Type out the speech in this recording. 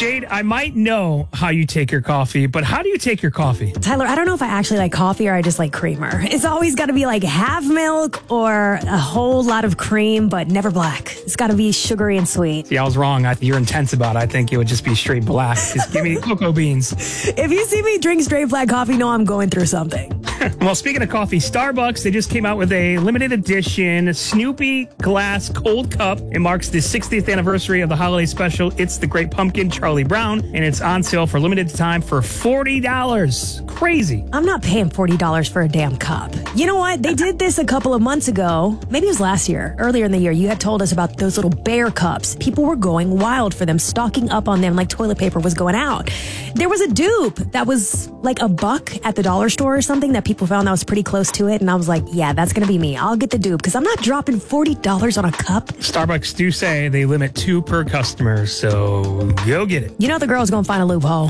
Jade, I might know how you take your coffee, but how do you take your coffee? Tyler, I don't know if I actually like coffee or I just like creamer. It's always got to be like half milk or a whole lot of cream, but never black. It's got to be sugary and sweet. See, I was wrong. You're intense about it. I think it would just be straight black. Just give me cocoa beans. If you see me drink straight black coffee, know I'm going through something. Well, speaking of coffee, Starbucks, they just came out with a limited edition Snoopy glass cold cup. It marks the 60th anniversary of the holiday special. It's the Great Pumpkin, Charlie Brown, and it's on sale for a limited time for $40. Crazy. I'm not paying $40 for a damn cup. You know what? They did this a couple of months ago. Maybe it was last year, earlier in the year. You had told us about those little bear cups. People were going wild for them, stocking up on them like toilet paper was going out. There was a dupe that was like $1 at the dollar store or something that people found that was pretty close to it. And I was like, yeah, that's going to be me. I'll get the dupe because I'm not dropping $40 on a cup. Starbucks do say they limit 2 per customer, so go get it. You know the girl's going to find a loophole.